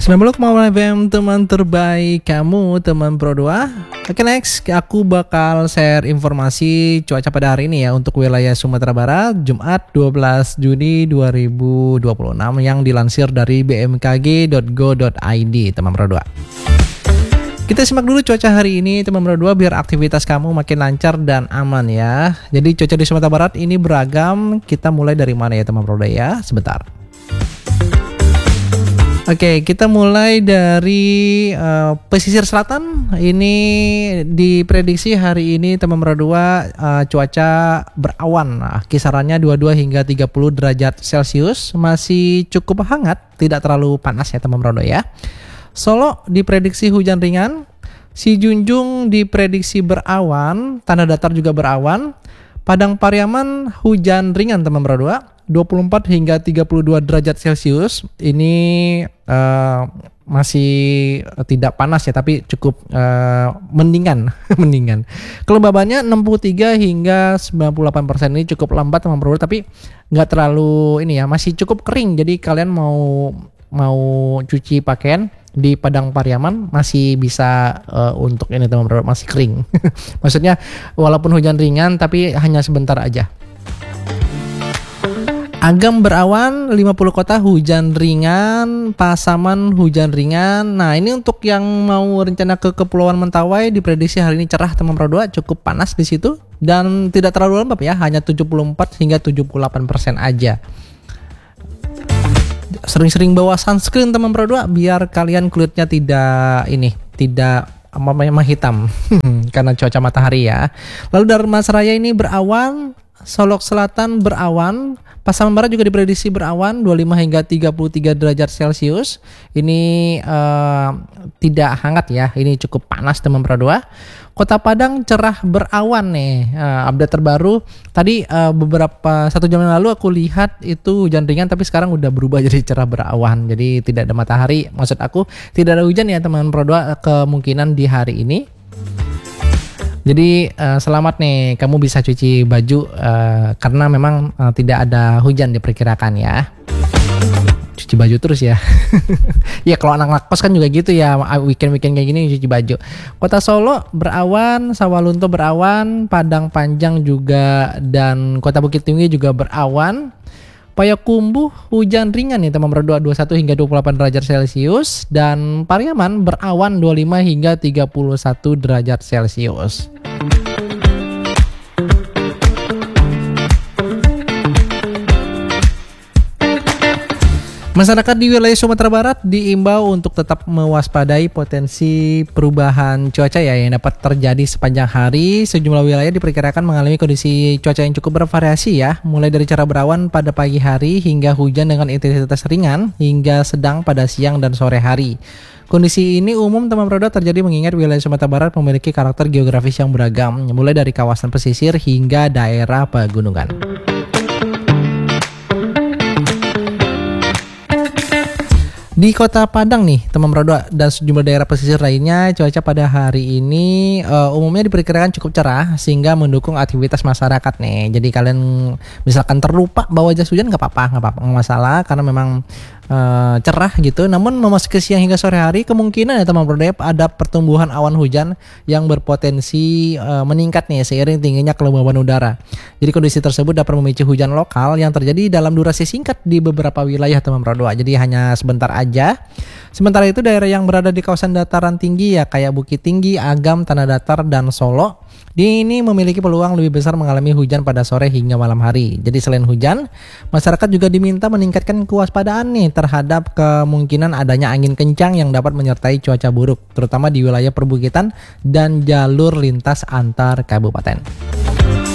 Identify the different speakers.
Speaker 1: 90,9 FM, teman terbaik kamu, teman Pro 2. Oke, next aku bakal share informasi cuaca pada hari ini ya untuk wilayah Sumatera Barat Jumat 12 Juni 2026 yang dilansir dari bmkg.go.id, teman Pro 2. Kita simak dulu cuaca hari ini, teman Pro 2, biar aktivitas kamu makin lancar dan aman ya. Jadi cuaca di Sumatera Barat ini beragam. Kita mulai dari mana ya, teman Pro 2 ya? Sebentar. Oke, kita mulai dari pesisir selatan. Ini diprediksi hari ini teman berdua cuaca berawan. Nah, kisarannya 22 hingga 30 derajat Celcius. Masih cukup hangat, tidak terlalu panas ya teman berdua ya. Solo diprediksi hujan ringan. Sijunjung diprediksi berawan. Tanah datar juga berawan. Padang Pariaman hujan ringan teman berdua. 24 hingga 32 derajat Celcius. Ini masih tidak panas ya, tapi cukup mendingan. mendingan. Kelembabannya 63 hingga 98%. Ini cukup lambat teman bro, tapi nggak terlalu ini ya, masih cukup kering. Jadi kalian mau cuci pakaian di Padang Pariaman masih bisa untuk ini teman bro, masih kering. Maksudnya walaupun hujan ringan tapi hanya sebentar aja. Agam berawan, 50 kota hujan ringan, Pasaman hujan ringan. Nah, ini untuk yang mau rencana ke Kepulauan Mentawai diprediksi hari ini cerah teman Pro 2, cukup panas di situ dan tidak terlalu lembab ya, hanya 74 hingga 78% aja. Sering-sering bawa sunscreen teman Pro 2 biar kalian kulitnya tidak menghitam karena cuaca matahari ya. Lalu Dharmasraya ini berawan, Solok Selatan berawan, Pasaman Barat juga diprediksi berawan 25 hingga 33 derajat Celcius. Ini tidak hangat ya, ini cukup panas teman Pro 2. Kota Padang cerah berawan nih. Update terbaru tadi beberapa 1 jam yang lalu aku lihat itu hujan ringan, tapi sekarang udah berubah jadi cerah berawan. Jadi tidak ada matahari, maksud aku tidak ada hujan ya teman Pro 2 kemungkinan di hari ini. Jadi selamat nih, kamu bisa cuci baju karena memang tidak ada hujan diperkirakan ya. Cuci baju terus ya. Ya kalau anak kos kan juga gitu ya, weekend kayak gini cuci baju. Kota Solo berawan, Sawalunto berawan, Padang Panjang juga, dan Kota Bukit Tinggi juga berawan. Payakumbuh hujan ringan nih teman berdua 21 hingga 28 derajat Celcius, dan Pariaman berawan 25 hingga 31 derajat Celcius. Masyarakat di wilayah Sumatera Barat diimbau untuk tetap mewaspadai potensi perubahan cuaca ya yang dapat terjadi sepanjang hari. Sejumlah wilayah diperkirakan mengalami kondisi cuaca yang cukup bervariasi ya, mulai dari cerah berawan pada pagi hari hingga hujan dengan intensitas ringan hingga sedang pada siang dan sore hari. Kondisi ini umum teman Pro 2 terjadi mengingat wilayah Sumatera Barat memiliki karakter geografis yang beragam, mulai dari kawasan pesisir hingga daerah pegunungan. Di Kota Padang nih teman Pro 2 dan sejumlah daerah pesisir lainnya, cuaca pada hari ini umumnya diperkirakan cukup cerah sehingga mendukung aktivitas masyarakat nih. Jadi kalian misalkan terlupa bawa jas hujan nggak apa-apa, nggak masalah karena memang cerah gitu. Namun memasuki siang hingga sore hari kemungkinan ya teman Pro 2 ada pertumbuhan awan hujan yang berpotensi meningkat nih seiring tingginya kelembaban udara. Jadi kondisi tersebut dapat memicu hujan lokal yang terjadi dalam durasi singkat di beberapa wilayah teman Pro 2. Jadi hanya sebentar aja. Sementara itu daerah yang berada di kawasan dataran tinggi ya kayak Bukit Tinggi, Agam, Tanah Datar, dan Solo ini memiliki peluang lebih besar mengalami hujan pada sore hingga malam hari. Jadi selain hujan, masyarakat juga diminta meningkatkan kewaspadaan nih terhadap kemungkinan adanya angin kencang yang dapat menyertai cuaca buruk, terutama di wilayah perbukitan dan jalur lintas antar kabupaten.